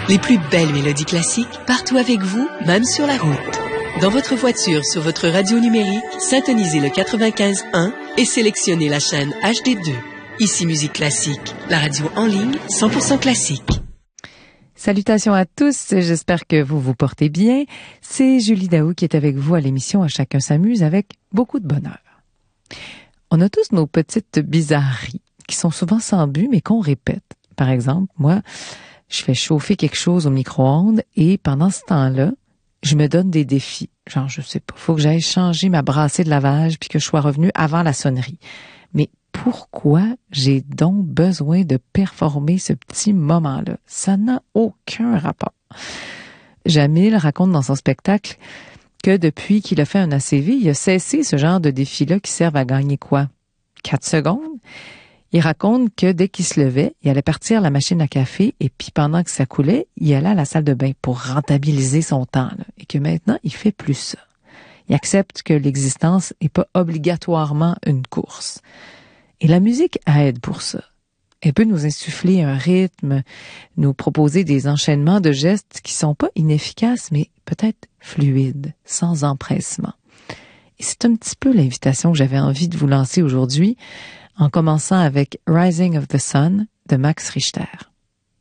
Les plus belles mélodies classiques, partout avec vous, même sur la route. Dans votre voiture, sur votre radio numérique, syntonisez le 95.1 et sélectionnez la chaîne HD2. Ici Musique Classique, la radio en ligne 100% classique. Salutations à tous, j'espère que vous vous portez bien. C'est Julie Daou qui est avec vous à l'émission À chacun s'amuse avec beaucoup de bonheur. On a tous nos petites bizarreries qui sont souvent sans but mais qu'on répète. Par exemple, moi, je fais chauffer quelque chose au micro-ondes et pendant ce temps-là, je me donne des défis. Genre, je sais pas, faut que j'aille changer ma brassée de lavage puis que je sois revenue avant la sonnerie. Mais pourquoi j'ai donc besoin de performer ce petit moment-là? Ça n'a aucun rapport. Jamil raconte dans son spectacle que depuis qu'il a fait un ACV, il a cessé ce genre de défis-là qui servent à gagner quoi? 4 secondes? Il raconte que dès qu'il se levait, il allait partir à la machine à café et puis pendant que ça coulait, il allait à la salle de bain pour rentabiliser son temps. Là, et que maintenant, il fait plus ça. Il accepte que l'existence n'est pas obligatoirement une course. Et la musique aide pour ça. Elle peut nous insuffler un rythme, nous proposer des enchaînements de gestes qui sont pas inefficaces, mais peut-être fluides, sans empressement. Et c'est un petit peu l'invitation que j'avais envie de vous lancer aujourd'hui, en commençant avec Rising of the Sun de Max Richter.